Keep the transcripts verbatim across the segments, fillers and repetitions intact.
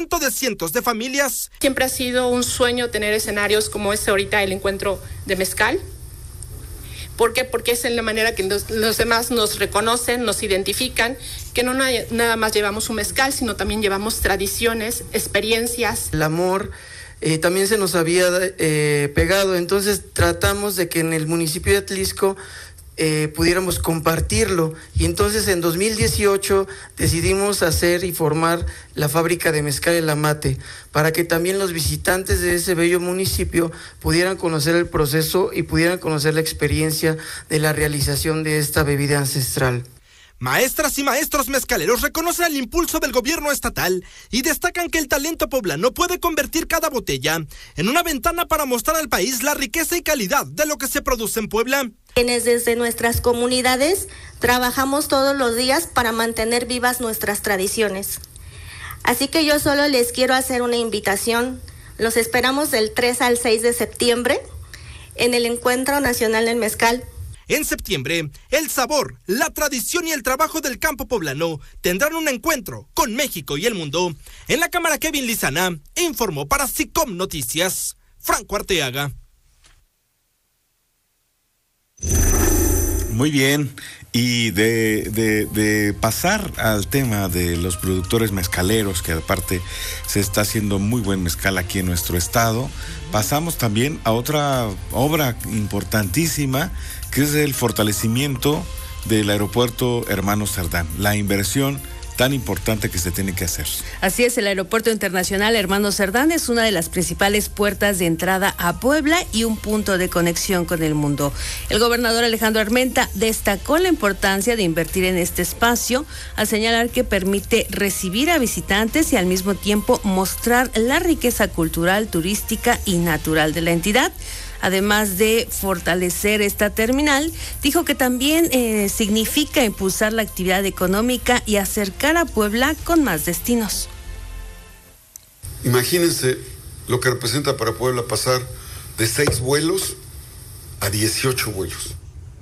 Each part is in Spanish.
sustento de cientos de familias. Siempre ha sido un sueño tener escenarios como este ahorita, el encuentro de mezcal. ¿Por qué? Porque es en la manera que los, los demás nos reconocen, nos identifican, que no nada más llevamos un mezcal, sino también llevamos tradiciones, experiencias. El amor eh, también se nos había eh, pegado, entonces tratamos de que en el municipio de Atlisco eh, pudiéramos compartirlo, y entonces en dos mil dieciocho decidimos hacer y formar la fábrica de mezcal El Amate, para que también los visitantes de ese bello municipio pudieran conocer el proceso y pudieran conocer la experiencia de la realización de esta bebida ancestral. Maestras y maestros mezcaleros reconocen el impulso del gobierno estatal y destacan que el talento poblano puede convertir cada botella en una ventana para mostrar al país la riqueza y calidad de lo que se produce en Puebla. Quienes desde nuestras comunidades trabajamos todos los días para mantener vivas nuestras tradiciones. Así que yo solo les quiero hacer una invitación. Los esperamos del tres al seis de septiembre en el Encuentro Nacional del Mezcal. En septiembre, el sabor, la tradición y el trabajo del campo poblano tendrán un encuentro con México y el mundo. En la cámara, Kevin Lizana informó para SICOM Noticias, Franco Arteaga. Muy bien, y de, de, de pasar al tema de los productores mezcaleros, que aparte se está haciendo muy buen mezcal aquí en nuestro estado, pasamos también a otra obra importantísima, que es el fortalecimiento del aeropuerto Hermanos Cerdán, la inversión tan importante que se tiene que hacer. Así es, el Aeropuerto Internacional Hermanos Cerdán es una de las principales puertas de entrada a Puebla y un punto de conexión con el mundo. El gobernador Alejandro Armenta destacó la importancia de invertir en este espacio, al señalar que permite recibir a visitantes y al mismo tiempo mostrar la riqueza cultural, turística y natural de la entidad. Además de fortalecer esta terminal, dijo que también eh, significa impulsar la actividad económica y acercar a Puebla con más destinos. Imagínense lo que representa para Puebla pasar de seis vuelos a dieciocho vuelos.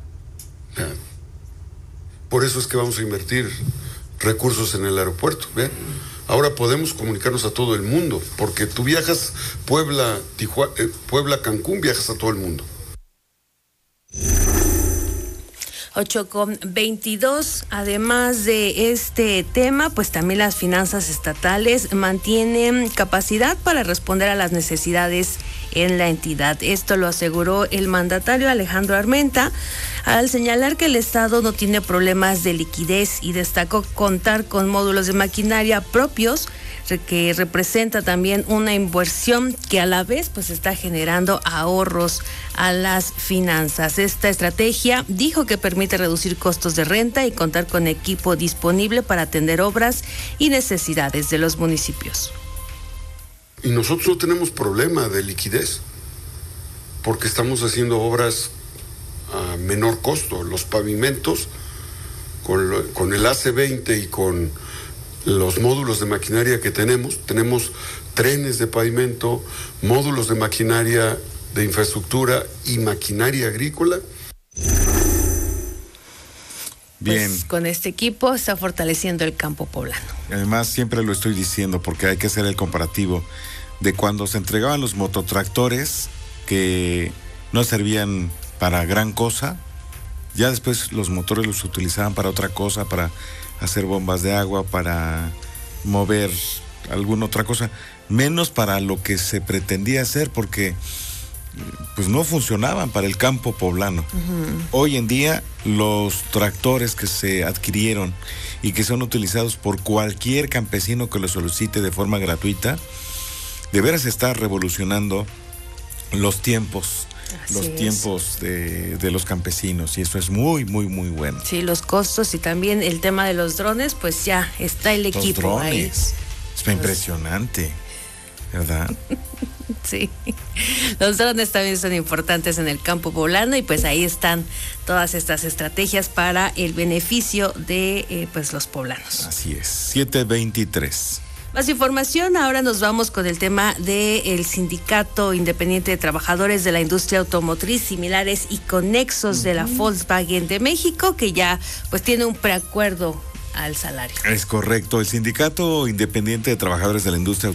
Por eso es que vamos a invertir recursos en el aeropuerto. ¿Vean? Ahora podemos comunicarnos a todo el mundo, porque tú viajas Puebla, Tijuana, eh, Puebla, Cancún, viajas a todo el mundo. ocho con veintidós, además de este tema, pues también las finanzas estatales mantienen capacidad para responder a las necesidades en la entidad. Esto lo aseguró el mandatario Alejandro Armenta al señalar que el Estado no tiene problemas de liquidez y destacó contar con módulos de maquinaria propios, que representa también una inversión que a la vez pues está generando ahorros a las finanzas. Esta estrategia dijo que permite reducir costos de renta y contar con equipo disponible para atender obras y necesidades de los municipios. Y nosotros no tenemos problema de liquidez, porque estamos haciendo obras a menor costo. Los pavimentos, con, lo, con el A C veinte y con los módulos de maquinaria que tenemos, tenemos trenes de pavimento, módulos de maquinaria de infraestructura y maquinaria agrícola. Bien. Pues con este equipo está fortaleciendo el campo poblano. Además, siempre lo estoy diciendo porque hay que hacer el comparativo de cuando se entregaban los mototractores que no servían para gran cosa. Ya después los motores los utilizaban para otra cosa, para hacer bombas de agua, para mover alguna otra cosa, menos para lo que se pretendía hacer, porque pues no funcionaban para el campo poblano. Uh-huh. Hoy en día los tractores que se adquirieron y que son utilizados por cualquier campesino que lo solicite de forma gratuita, de veras está revolucionando los tiempos. Así los es. tiempos de, de los campesinos, y eso es muy, muy, muy bueno. Sí, los costos y también el tema de los drones, pues ya está el equipo los drones. Ahí. Es los... impresionante, ¿verdad? Sí, los drones también son importantes en el campo poblano y pues ahí están todas estas estrategias para el beneficio de eh, pues los poblanos. Así es, siete veintitrés. Más información, ahora nos vamos con el tema del Sindicato Independiente de Trabajadores de la Industria Automotriz, similares y conexos uh-huh. de la Volkswagen de México, que ya pues tiene un preacuerdo al salario. Es correcto, el Sindicato Independiente de Trabajadores de la Industria